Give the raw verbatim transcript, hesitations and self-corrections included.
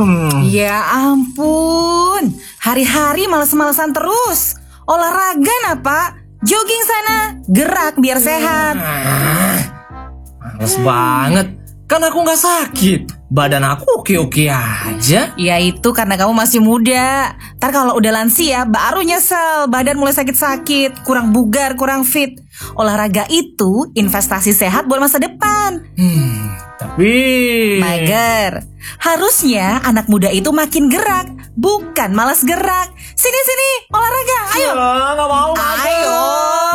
Hmm. Ya ampun, hari-hari males-malesan terus. Olahraga nah Pak, jogging sana, gerak biar sehat. Ah, males hmm. banget. Kan aku gak sakit, badan aku oke-oke aja. Ya itu karena kamu masih muda. Ntar kalau udah lansia baru nyesel, badan mulai sakit-sakit, kurang bugar, kurang fit. Olahraga itu investasi sehat buat masa depan. Hmm, tapi Mager. Harusnya anak muda itu makin gerak, bukan malas gerak. Sini-sini, olahraga, ayo. Ya, gak mau. Ayo.